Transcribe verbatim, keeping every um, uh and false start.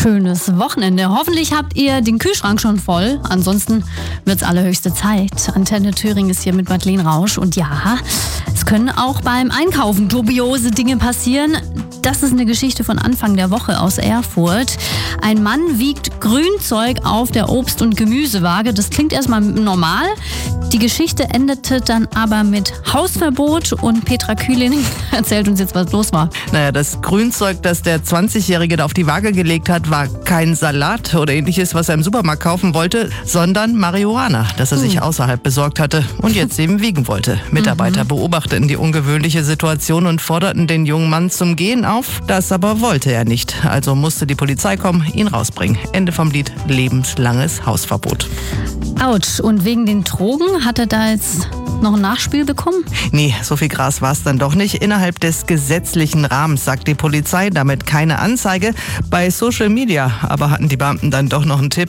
schönes Wochenende. Hoffentlich habt ihr den Kühlschrank schon voll. Ansonsten wird's allerhöchste Zeit. Antenne Thüringen ist hier mit Madeleine Rausch. Und ja, es können auch beim Einkaufen dubiose Dinge passieren. Das ist eine Geschichte von Anfang der Woche aus Erfurt. Ein Mann wiegt Grünzeug auf der Obst- und Gemüsewaage. Das klingt erstmal normal. Die Geschichte endete dann aber mit Hausverbot und Petra Kühling erzählt uns jetzt, was los war. Naja, das Grünzeug, das der zwanzigjährige da auf die Waage gelegt hat, war kein Salat oder ähnliches, was er im Supermarkt kaufen wollte, sondern Marihuana, das er sich außerhalb besorgt hatte und jetzt eben wiegen wollte. Mitarbeiter mhm. beobachteten die ungewöhnliche Situation und forderten den jungen Mann zum Gehen auf. Das aber wollte er nicht. Also musste die Polizei kommen, ihn rausbringen. Ende vom Lied, lebenslanges Hausverbot. Autsch, und wegen den Drogen hat er da jetzt noch ein Nachspiel bekommen? Nee, so viel Gras war es dann doch nicht. Innerhalb des gesetzlichen Rahmens, sagt die Polizei, damit keine Anzeige. Bei Social Media aber hatten die Beamten dann doch noch einen Tipp.